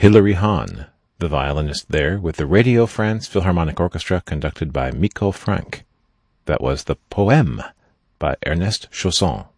Hilary Hahn, the violinist there, with the Radio France Philharmonic Orchestra conducted by Miko Frank. That was the Poème by Ernest Chausson.